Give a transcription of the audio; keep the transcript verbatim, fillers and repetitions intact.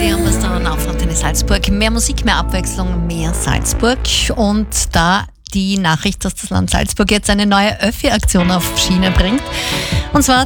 Leon Baston auf Antenne Salzburg. Mehr Musik, mehr Abwechslung, mehr Salzburg. Und da die Nachricht, dass das Land Salzburg jetzt eine neue Öffi-Aktion auf Schiene bringt. Und zwar